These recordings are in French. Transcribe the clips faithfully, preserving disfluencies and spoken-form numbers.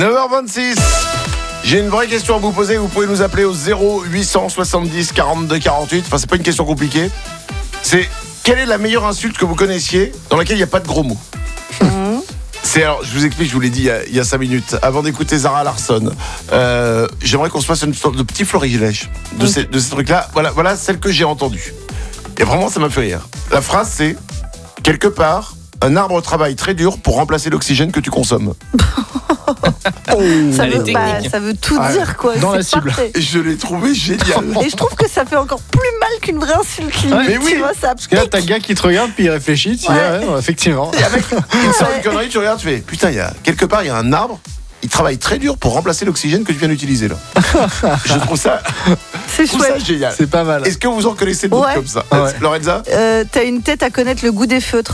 neuf heures vingt-six. J'ai une vraie question à vous poser. Vous pouvez nous appeler au zéro huit cent soixante-dix quarante-deux quarante-huit. Enfin, c'est pas une question compliquée. C'est quelle est la meilleure insulte que vous connaissiez dans laquelle il n'y a pas de gros mots? C'est alors, je vous explique, je vous l'ai dit il y a, il y a cinq minutes, avant d'écouter Zara Larsson. Euh, j'aimerais qu'on se fasse une sorte de petit florilège de, ces, de ces trucs-là. Voilà, voilà celle que j'ai entendue. Et vraiment, ça m'a fait rire. La phrase, c'est quelque part, un arbre travaille très dur pour remplacer l'oxygène que tu consommes. Oh, ça, elle est veut, bah, technique. ça veut tout Ah, dire, quoi. dans c'est la cible. parfait. Et je l'ai trouvé génial. Et je trouve que ça fait encore plus mal qu'une vraie insulte. Limite, mais oui. tu vois, ça Parce que là, t'as le gars qui te regarde, puis il réfléchit, tu dis, Ouais. ah ouais, non, effectivement. Et avec une sorte Ouais. de connerie, tu regardes, tu fais putain, il y a quelque part, il y a un arbre. Il travaille très dur pour remplacer l'oxygène que tu viens d'utiliser là. Je trouve ça, c'est je trouve ça chouette. génial. C'est pas mal. Est-ce que vous en connaissez d'autres Ouais. comme ça? Ouais. Lorenza? Euh, t'as une tête à connaître le goût des feutres.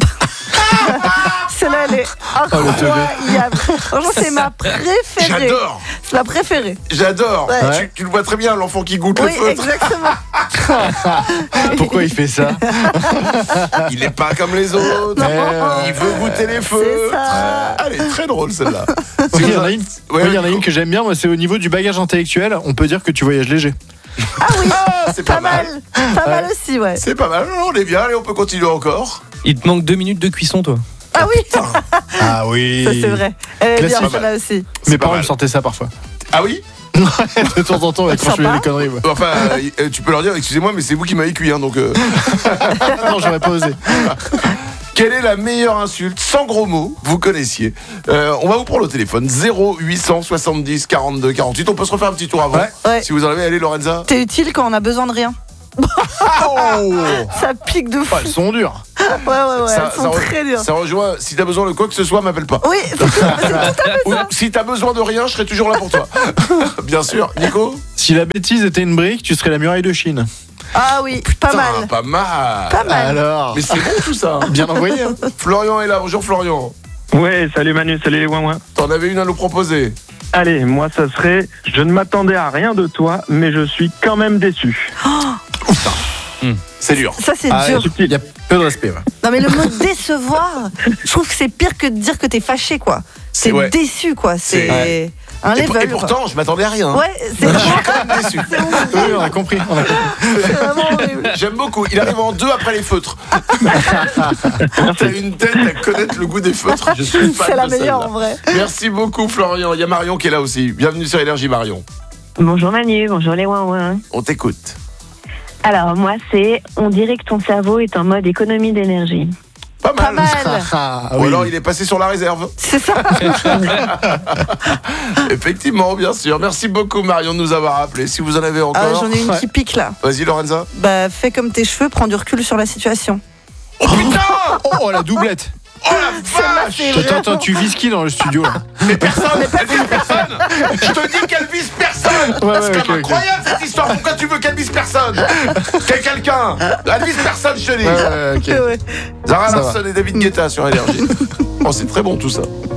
Celle-là, elle est incroyable. Franchement, c'est ma préférée. J'adore. C'est ma préférée. J'adore. Ouais. Tu, tu le vois très bien, l'enfant qui goûte Oui, le feutre. exactement. Pourquoi il fait ça? Il n'est pas comme les autres. Euh, Il veut goûter les C'est feutres. ça. Elle est très drôle celle-là. Oui, il y en a une, Ouais, oui, il y en a Nico. une que j'aime bien, moi, c'est au niveau du bagage intellectuel. On peut dire que tu voyages léger. Ah oui, Ah, c'est pas, pas mal. mal. Pas mal aussi, ouais. C'est pas mal. On est bien. Allez, on peut continuer encore. Il te manque deux minutes de cuisson, toi. Ah oui, Ah oui. ça c'est vrai. Elle est bien Classique. celle-là aussi. C'est Mes pas parents mal. me sortaient ça parfois. Ah oui. De temps en temps, quand je faisais Sympa. des conneries. ouais. Enfin, euh, tu peux leur dire, excusez-moi, mais c'est vous qui m'avez cuit, hein, donc. euh, Non, j'aurais pas osé. Quelle est la meilleure insulte sans gros mots vous connaissiez? euh, On va vous prendre au téléphone zéro huit cent soixante-dix quarante-deux quarante-huit. On peut se refaire un petit tour avant. Ouais. Ouais. Si vous en avez, allez Lorenza. T'es utile quand on a besoin de rien. Oh Ça pique de fou. Oh, elles sont dures. Ouais, ouais, ouais. ça, Elles sont re- très dures. ça rejoint. Si t'as besoin de quoi que ce soit, m'appelle pas. Oui, c'est tout, c'est tout à fait Ou ça. si t'as besoin de rien, je serai toujours là pour toi. Bien sûr, Nico. Si la bêtise était une brique, tu serais la muraille de Chine. Ah oui, pas Putain, mal. Pas mal. Pas mal. Alors, Mais c'est bon tout ça. hein. bien envoyé. Hein. Florian est là. Bonjour Florian. Ouais, salut Manu, salut les ouin-ouin. T'en avais une à nous proposer. Allez, moi ça serait, je ne m'attendais à rien de toi, mais je suis quand même déçu. C'est dur. Ça, c'est Ah, dur. il y a peu de respect. Ouais. Non, mais le mot décevoir, je trouve que c'est pire que de dire que t'es fâché, quoi. C'est Ouais. déçu, quoi. C'est C'est- un Et, level. pour- et quoi. pourtant, je m'attendais à rien. Ouais, c'est Je suis quand même déçu. Oui, on a compris. On a compris. c'est vraiment horrible. J'aime beaucoup. Il arrive en deux après les feutres. T'as une tête à connaître le goût des feutres. Je suis fan C'est la de meilleure, celle-là. en vrai. Merci beaucoup Florian. Il y a Marion qui est là aussi. Bienvenue sur Énergie Marion. Bonjour Manu, bonjour les ouin-ouin. On t'écoute. Alors moi c'est, on dirait que ton cerveau est en mode économie d'énergie. Pas mal. Pas mal. Ah, Ou oui. alors il est passé sur la réserve. C'est ça. Effectivement, bien sûr. Merci beaucoup Marion de nous avoir appelé. Si vous en avez Ah, encore. j'en ai une Ouais. qui pique, là. Vas-y Lorenza. Bah, fais comme tes cheveux, prends du recul sur la situation. Oh putain. Oh, la doublette. Oh la vache. C'est Attends, vraiment- attends, tu vises qui dans le studio là? Mais personne. Elle vise personne. Je te dis qu'elle vise personne. Ouais, C'est ouais, quand même ok, ok. incroyable cette histoire. Pourquoi tu veux qu'elle vise personne? Quel quelqu'un. Elle vise personne, je te dis. Ouais, ouais, ok. Ouais. Zara Ça Larsson et David Guetta sur Énergie. Oh, c'est très bon tout ça.